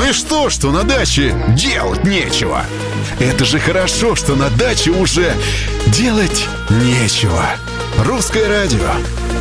и что на даче делать нечего? Это же хорошо, что на даче уже делать нечего. Русское радио.